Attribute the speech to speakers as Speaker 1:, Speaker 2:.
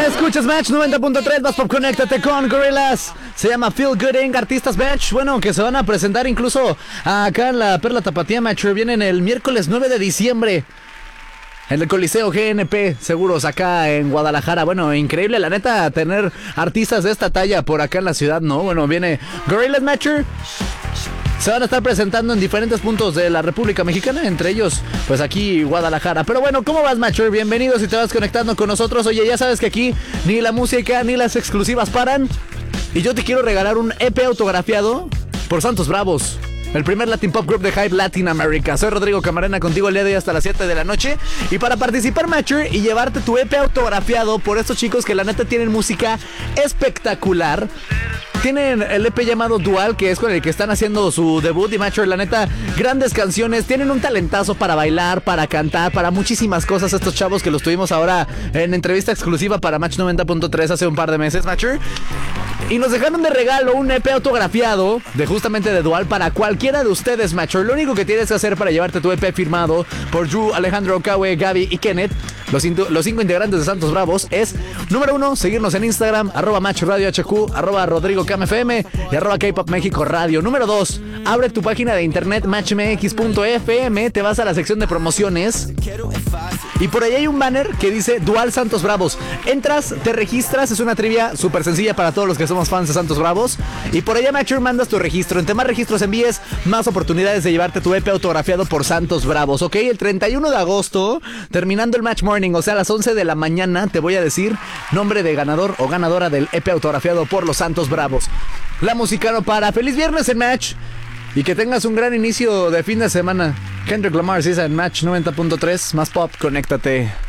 Speaker 1: Escuchas Match 90.3, más pop, conéctate con Gorillaz. Se llama Feel Good Inc. Artistas Match, bueno, que se van a presentar incluso acá en la Perla Tapatía Match. Vienen el miércoles 9 de diciembre en el Coliseo GNP Seguros acá en Guadalajara. Bueno, increíble la neta tener artistas de esta talla por acá en la ciudad, ¿no? Bueno, viene Gorillaz Matcher. Se van a estar presentando en diferentes puntos de la República Mexicana, entre ellos, pues aquí Guadalajara. Pero bueno, ¿cómo vas, Matcher? Bienvenido si te vas conectando con nosotros. Oye, ya sabes que aquí ni la música ni las exclusivas paran. Y yo te quiero regalar un EP autografiado por Santos Bravos, el primer Latin Pop Group de Hype Latin America. Soy Rodrigo Camarena, contigo el día de hoy hasta las 7 de la noche. Y para participar, Matcher, y llevarte tu EP autografiado por estos chicos que la neta tienen música espectacular. Tienen el EP llamado Dual, que es con el que están haciendo su debut. Y Matcher, la neta, grandes canciones. Tienen un talentazo para bailar, para cantar, para muchísimas cosas. Estos chavos que los tuvimos ahora en entrevista exclusiva para Match 90.3 hace un par de meses, Matcher. Y nos dejaron de regalo un EP autografiado de justamente de Dual para cualquiera de ustedes, Matcher. Lo único que tienes que hacer para llevarte tu EP firmado por Drew, Alejandro, Kawe, Gaby y Kenneth, los 5 integrantes de Santos Bravos, es: número 1, seguirnos en Instagram, @MatchRadioHQ, @RodrigoCamFM y @Kpop México Radio. Número 2, abre tu página de internet matchmx.fm, te vas a la sección de promociones y por ahí hay un banner que dice Dual Santos Bravos. Entras, te registras, es una trivia súper sencilla para todos los que somos fans de Santos Bravos. Y por allá, Matcher, mandas tu registro. Entre más registros envíes, más oportunidades de llevarte tu EP autografiado por Santos Bravos, ¿ok? El 31 de agosto, terminando el Match Morning, o sea, a las 11 de la mañana, te voy a decir nombre de ganador o ganadora del EP autografiado por los Santos Bravos. La música no para. ¡Feliz viernes en Match! Y que tengas un gran inicio de fin de semana. Kendrick Lamar, si es en Match 90.3, más pop, conéctate.